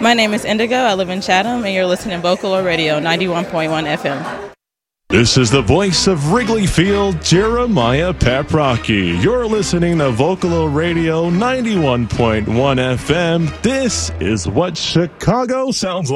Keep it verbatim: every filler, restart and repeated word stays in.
My name is Indigo. I live in Chatham, and you're listening to Vocalo Radio ninety-one point one F M. This is the voice of Wrigley Field, Jeremiah Paprocki. You're listening to Vocalo Radio ninety-one point one F M. This is what Chicago sounds like.